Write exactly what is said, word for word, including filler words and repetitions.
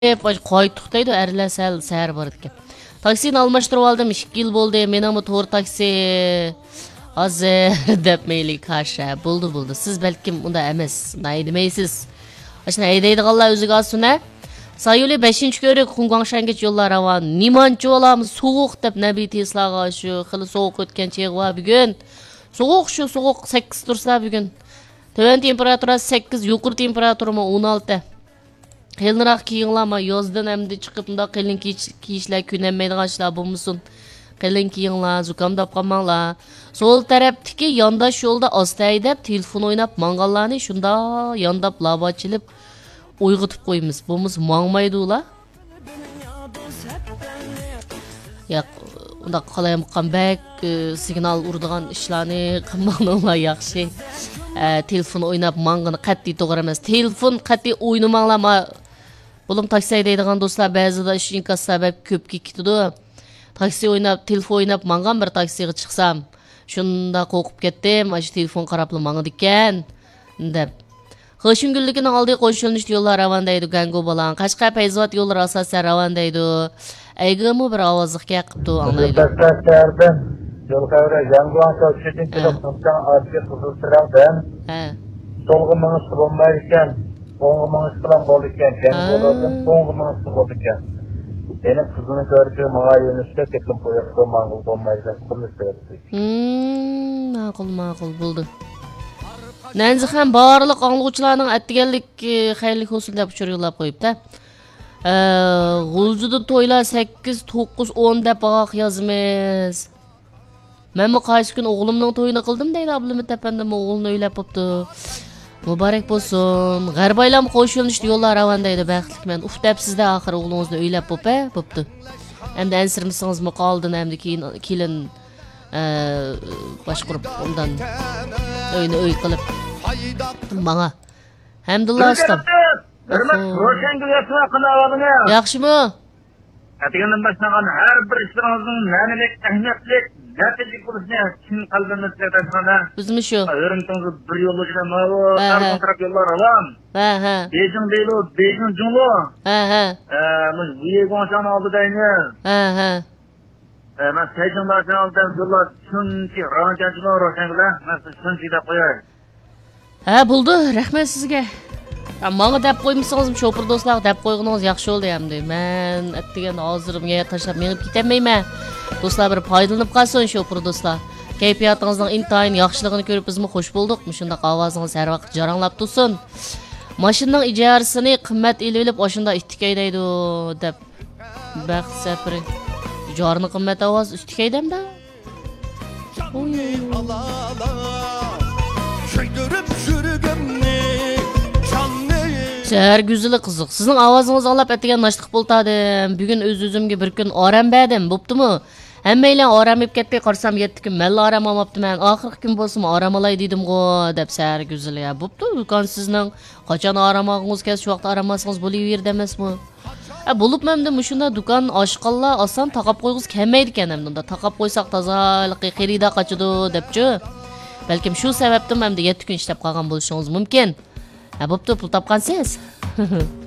Qaytdıq deydi, ərlər səhər, səhər var ekan. Taksini almashtırıb aldım, ikki yil bo'ldi. Men ham to'g'ri taksi hozir deb meyli qarshi. Bo'ldi, bo'ldi. Siz balkim unda emas, aytmaysiz. Ashuna aydaydiganlar o'ziga olsin. Sayuli beshinchi ko'rik Xunguangshangacha yo'llar ravon. Nimancha bo'lamiz, sovuq deb Nabi Teslaga shu xili sovuq o'tgan cheg'i va bugun. Sovuq shu sovuq sakkiz tursa bugun. Töven temperaturasi sakkiz, yuqori temperaturasi o'n olti. Qiyinroq kiyinglarma yozdan hamda chiqib unda qilin kiyishlar ko'nammaydigan ishlar bo'lmasin. Qilin kiyinglar, zukamdab qolmanglar. So'l tarafdagi yondash yo'lda asta haydab telefon o'ynab manganlarni shunda yondab labachilib uyg'otib qo'yamiz. Bo'lmasa mangmaydi ular. Yo'q, unda qalayamqan bak signal uradigan ishlarni qilmanglar yaxshi. Telefon o'ynab mangani qat'iy to'g'ri emas. Telefon qat'iy o'ynamanglar. Oğlum taksi haydaydigan do'stlar ba'zida ish inkas sabab ko'pga ketadi. Taksi o'ynab, telefon o'ynab mangan bir taksiga chiqsam, shunda qo'rqib ketdim. Ash telefon qarab mangadi ekan deb. Xo'shingilligining oldiga qo'shilnish yo'llar ravandaydi Gango bilan. Qashqa Payzot yo'llari asosan ravandaydi. Aygami bir ovozliqga qilibdi anglaydi. Takslardan yo'l qavra Gango'ga o'tishdan kelibdan ortga qiziltirardan. Ha. So'lg'i minisi bo'lmay ekan. So'ng'i minisi bilan bo'ldi ekan. Gango'dan so'ng'i minisi bo'ldi ekan. Benim kızını görüşü mağa yönüşte teklif koyakta mağul olmayacak kılmış sayısı. Hmm, mağul mağul buldu. Nenzi ham barlıq anlıqçılarının ettigenlik xeyirlik olsun dep uçuruyorlar koyup da. Gulcudu toylar sakkiz, to'qqiz, o'n dep ağaq yazmaz. Men bu qaysi gün oğlumның toyunu qıldım deydi ablamı tependim oğlunu öylep yaptı. Mübarek bolsun. Garbaylam qo'shilishdi yo'llar ravandaydi baxtlik men. Uf deb sizda oxir o'g'lingizni o'ylab bo'pa, bo'pti. Endi ansirmisingizmi qoldin, endi keyin kelin boshqurib undan o'yini o'y qilib menga. Hamdullah ustam. Yaxshimi? Atigandan boshlagan har bir ishlaringizning ma'naviyat ahamiyatlik Gerçeklik buluşuna kim kalbimde tezgahına? Bizmi şu? Öğrendiğiniz bir yolu işte mavi, her kontrak yollar alan. Ha ha. Beijing Beylu, Beijing Junglu. Ha ha. Eee, Viye Gongşan aldı dayını. Ha ha. Eee, ben Beijing'da sen aldım yollar çünkü Rancancılar Roşangıla, ben çünkü de koyar. Ha buldu, rahmet sizge. Manga dep qo'ymisiz, shopir do'stlar dep qo'yganingiz yaxshi bo'ldi hamda. Men atdigan hozirimga tashlab menib ketamayman. Do'stlar bir foydalanib qolsin shopir do'stlar. Kayfiyatingizning intayin yaxshiligini ko'rib bizmi xush bo'ldik. Shunda ovozingiz har vaqt jaranglab tursin. Mashinaning ijarasini qimmat elib o'shunda ittikaylaydi deb. Baxt sapri. Ijarani qimmat ovoz istikaydamda. Şəhər güzeli qızıq. Sizin avazınız alap etigen naşlıq boltadım. Bugün öz-özümge bir gün aram bədim. Boptu mu? Həmmeylə aram ep ketdi. Qarsam yetti gün məlli aram amapdı mən. Axırq gün bolsum aram alay dedim go. Dep şəhər güzeli ya. Boptu. Dukan sizin qaçan aramağınız kes şu vaxt aramasınız bolu yer demes mi? E bolup məmdə müşunda dukan aşqalla asan taqap qoyğuz kəməydi kənəm. Onda taqap qoysaq tazalıqı qerida qaçıdı depçü. Belkim şu səbəbdim məmdə yetti gün işləp qalğan boluşunuz mümkün. Ha, boptu pul tapqansiz.